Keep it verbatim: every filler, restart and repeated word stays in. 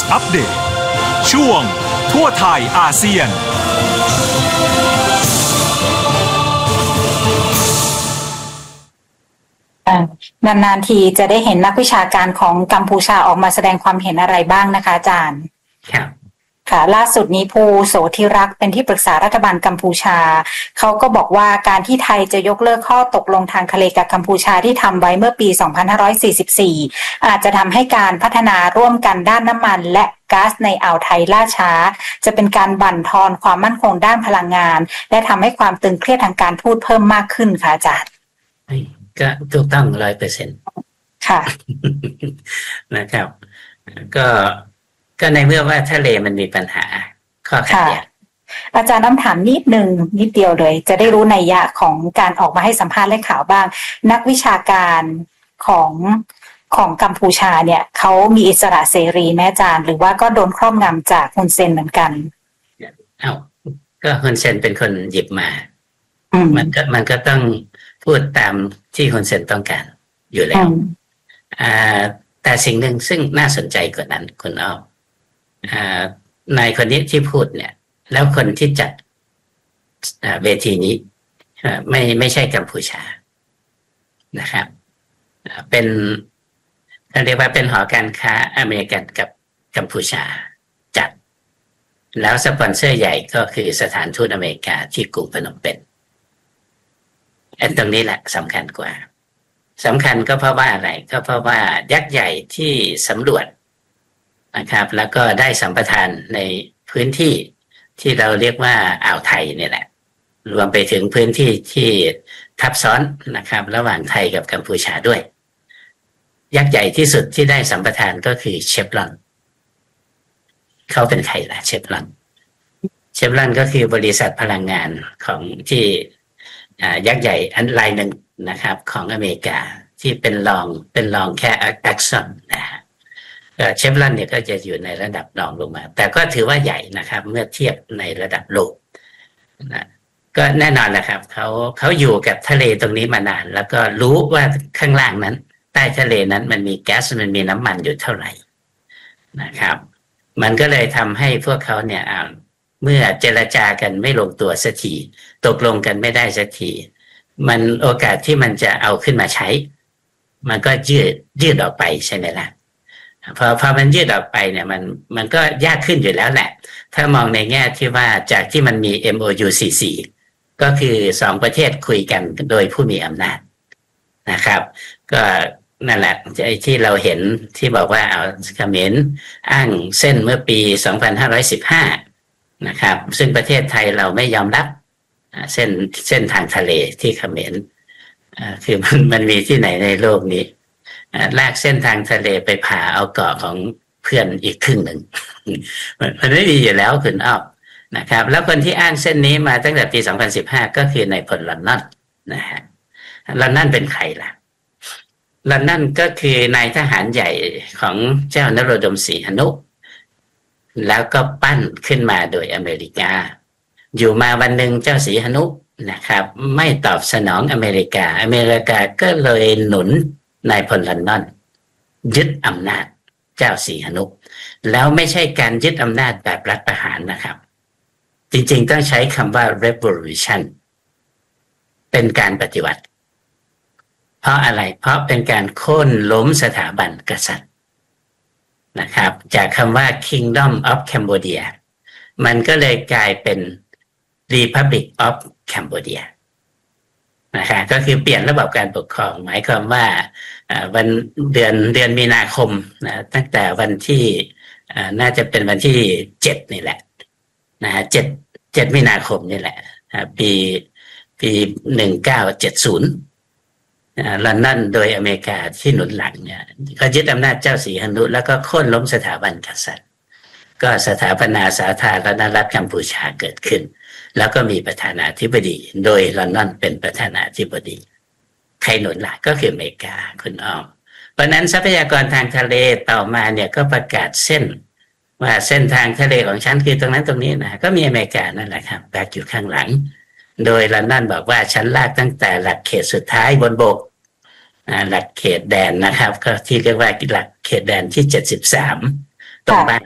อัปเดตช่วงทั่วไทยอาเซียนนานๆทีจะได้เห็นนักวิชาการของกัมพูชาออกมาแสดงความเห็นอะไรบ้างนะคะอาจารย์ครับค่ะล่าสุดนี้ภูโสธิรักษ์เป็นที่ปรึกษารัฐบาลกัมพูชาเขาก็บอกว่าการที่ไทยจะยกเลิกข้อตกลงทางทะเลกับกัมพูชาที่ทำไว้เมื่อปีสองพันห้าร้อยสี่สิบสี่อาจจะทำให้การพัฒนาร่วมกันด้านน้ำมันและก๊าซในอ่าวไทยล่าช้าจะเป็นการบั่นทอนความมั่นคงด้านพลังงานและทำให้ความตึงเครียดทางการทูตเพิ่มมากขึ้นค่ะอาจารย์ก็ถูกต้องร้อยเปอร์เซ็นต์ค่ะนะครับก็ก็ในเมื่อว่าทะเลมันมีปัญหาข้อขัดแย้งอาจารย์น้ำถามนิดนึงนิดเดียวเลยจะได้รู้นัยยะของการออกมาให้สัมภาษณ์และข่าวบ้างนักวิชาการของของกัมพูชาเนี่ยเขามีอิสระเสรีแม่อาจารย์หรือว่าก็โดนครอบงำจากฮุนเซนเหมือนกันเอ้าก็ฮุนเซนเป็นคนหยิบมามันก็มันก็ต้องพูดตามที่ฮุนเซนต้องการอยู่แล้วอ่าแต่สิ่งหนึ่งซึ่งน่าสนใจกว่านั้นคุณอ้อมอ่านายคนนี้ที่พูดเนี่ยแล้วคนที่จัดเวทีนี้ไม่ไม่ใช่กัมพูชานะครับเป็นเขาเรียกว่าเป็นหอการค้าอเมริกันกับกัมพูชาจัดแล้วสปอนเซอร์ใหญ่ก็คือสถานทูตอเมริกาที่กรุงพนมเปญอันตรงนี้แหละสำคัญกว่าสำคัญก็เพราะว่าอะไรก็เพราะว่ายักษ์ใหญ่ที่สำรวจนะครับแล้วก็ได้สัมปทานในพื้นที่ที่เราเรียกว่าอ่าวไทยเนี่ยแหละรวมไปถึงพื้นที่ที่ทับซ้อนนะครับระหว่างไทยกับกัมพูชาด้วยยักษ์ใหญ่ที่สุดที่ได้สัมปทานก็คือเชฟรอนเขาเป็นใครล่ะเชฟรอนเชฟรอนก็คือบริษัทพลังงานของที่ยักษ์ใหญ่อันรายหนึ่งนะครับของอเมริกาที่เป็นรองเป็นรองแค่แอ็กซอนนะฮะเชฟรอนเนี่ยก็จะอยู่ในระดับรองลงมาแต่ก็ถือว่าใหญ่นะครับเมื่อเทียบในระดับโลกนะก็แน่นอนนะครับเขาเขาอยู่กับทะเลตรงนี้มานานแล้วก็รู้ว่าข้างล่างนั้นใต้ทะเลนั้นมันมีแก๊สมันมีน้ำมันอยู่เท่าไหร่นะครับมันก็เลยทำให้พวกเขาเนี่ยเมื่อเจรจากันไม่ลงตัวสักทีตกลงกันไม่ได้สักทีมันโอกาสที่มันจะเอาขึ้นมาใช้มันก็ยืดยืดออกไปใช่ไหมล่ะพอพอมันยืดออกไปเนี่ยมันมันก็ยากขึ้นอยู่แล้วแหละถ้ามองในแง่ที่ว่าจากที่มันมี เอ็ม โอ ยู สี่สิบสี่ ก็คือสองประเทศคุยกันโดยผู้มีอำนาจนะครับก็นั่นแหละไอ้ที่เราเห็นที่บอกว่าเอาเขมรอ้างเส้นเมื่อปีสองพันห้าร้อยสิบห้านะครับซึ่งประเทศไทยเราไม่ยอมรับเส้นเส้นทางทะเลที่เขมรคือมันมันมีที่ไหนในโลกนี้ลากเส้นทางทะเลไปผ่าเอาเกาะของเพื่อนอีกครึ่งหนึ่งมันไม่มีอยู่แล้วคุณอ้อมนะครับแล้วคนที่อ้างเส้นนี้มาตั้งแต่ปีสองพันสิบห้าก็คือนายพลลอนนอนนะฮะลอนนอนเป็นใครล่ะลอนนอนก็คือนายทหารใหญ่ของเจ้านโรดมศรีหนุแล้วก็ปั้นขึ้นมาโดยอเมริกาอยู่มาวันหนึ่งเจ้าศรีหนุนะครับไม่ตอบสนองอเมริกาอเมริกาก็เลยหนุนนายพลลอนนอนยึดอำนาจเจ้าศรีหนุแล้วไม่ใช่การยึดอำนาจแบบรัฐประหารนะครับจริงๆต้องใช้คำว่า revolution เป็นการปฏิวัติเพราะอะไรเพราะเป็นการโค่นล้มสถาบันกษัตริย์นะครับจากคำว่า Kingdom of Cambodia มันก็เลยกลายเป็น Republic of Cambodia นะคะก็คือเปลี่ยนระบบการปกครองหมายความว่าวันเดือนเดือนมีนาคมนะตั้งแต่วันที่น่าจะเป็นวันที่เจ็ดนี่แหละนะฮะเจ็ดเจ็ดมีนาคมนี่แหละปีปีหนึ่งเก้าเจ็ดศูนย์ลอนดอนโดยอเมริกาที่หนุนหลังเนี่ยก็ยึดอำนาจเจ้าศรีหนุแล้วก็โค่นล้มสถาบันกษัตริย์ก็สถาปนาสาธารณรัฐกัมพูชาเกิดขึ้นแล้วก็มีประธานาธิบดีโดยลอนดอนเป็นประธานาธิบดีใครหนุนหลักก็คืออเมริกาคุณอ้อมเพราะนั้นทรัพยากรทางทะเลต่อมาเนี่ยก็ประกาศเส้นว่าเส้นทางทะเลของฉันคือตรงนั้นตรงนี้นะก็มีอเมริกานั่นแหละครับแบกอยู่ข้างหลังโดยลอนดอนบอกว่าฉันลากตั้งแต่หลักเขตสุดท้ายบนบกหลักเขตแดนนะครับก็ที่เรียกว่าหลักเขตแดนที่เจ็ดสิบสามตรงบ้าน